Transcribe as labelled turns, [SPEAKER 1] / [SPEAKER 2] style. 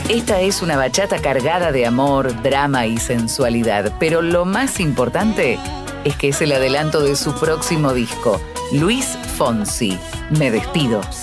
[SPEAKER 1] Esta es una bachata cargada de amor, drama y sensualidad, pero lo más importante es que es el adelanto de su próximo disco. Luis Fonsi, Me despido.